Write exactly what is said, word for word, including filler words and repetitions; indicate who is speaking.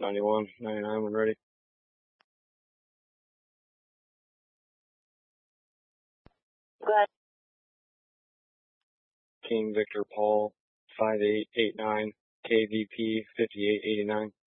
Speaker 1: ninety-one, ninety-nine when ready.
Speaker 2: Go ahead.
Speaker 1: King Victor Paul, five eight eight nine, K V P fifty-eight eighty-nine.